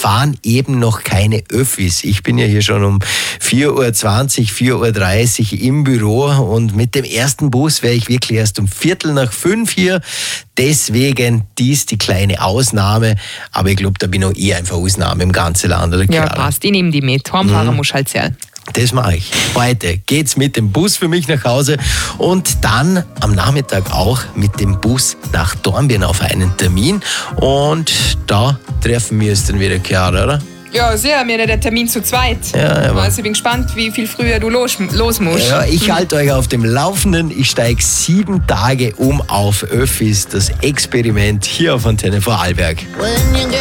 fahren eben noch keine Öffis. Ich bin ja hier schon um 4.20 Uhr, 4.30 Uhr im Büro und mit dem ersten Bus wäre ich wirklich erst um 4:45 hier. Deswegen dies die kleine Ausnahme. Aber ich glaube, da bin auch ich einfach Ausnahme im ganzen Land. Oder? Ja, passt. Ich nehme die mit. Heimfahren muss halt sein. Das mache ich. Heute geht's mit dem Bus für mich nach Hause und dann am Nachmittag auch mit dem Bus nach Dornbirn auf einen Termin. Und da treffen wir es dann wieder, Chiara, oder? Ja, sehr, mir der Termin zu zweit. Ja, aber also ich bin gespannt, wie viel früher du los musst. Ja, ich halte euch auf dem Laufenden. Ich steige 7 Tage auf Öffis. Das Experiment hier auf Antenne Vorarlberg.